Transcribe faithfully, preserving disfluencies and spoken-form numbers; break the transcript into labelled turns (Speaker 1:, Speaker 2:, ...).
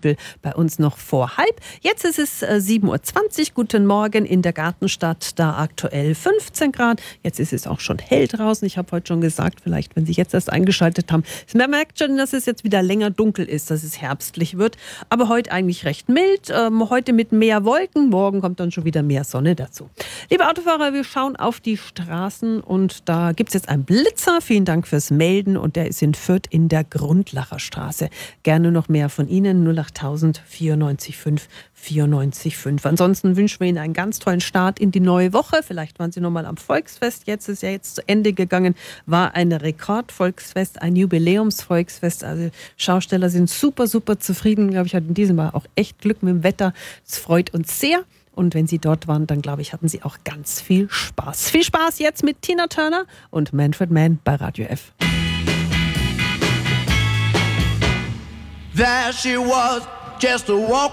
Speaker 1: dunkel, bei uns noch vor halb. Jetzt ist es äh, sieben Uhr zwanzig. Guten Morgen in der Gartenstadt, da aktuell fünfzehn Grad. Jetzt ist es auch schon hell draußen. Ich habe heute schon gesagt, vielleicht, wenn Sie jetzt erst eingeschaltet haben, man merkt schon, dass es jetzt wieder länger dunkel ist, dass es herbstlich wird. Aber heute eigentlich recht mild. Ähm, heute mit mehr Wolken. Morgen kommt dann schon wieder mehr Sonne dazu. Liebe Autofahrer, wir schauen auf die Straßen und da gibt es jetzt einen Blitzer. Vielen Dank fürs Melden und der ist in Fürth in der Grundlacher Straße. Gerne noch mehr von Ihnen. null acht tausend vierundneunzig fünf vierundneunzig fünf. Ansonsten wünschen wir Ihnen einen ganz tollen Start in die neue Woche. Vielleicht waren Sie noch mal am Volksfest. Jetzt ist ja jetzt zu Ende gegangen. War ein Rekordvolksfest, ein Jubiläumsvolksfest. Also Schausteller sind super, super zufrieden. Ich glaube, ich hatte in diesem Mal auch echt Glück mit dem Wetter. Es freut uns sehr. Und wenn Sie dort waren, dann glaube ich, hatten Sie auch ganz viel Spaß. Viel Spaß jetzt mit Tina Turner und Manfred Mann bei Radio F.
Speaker 2: There she was, just a walking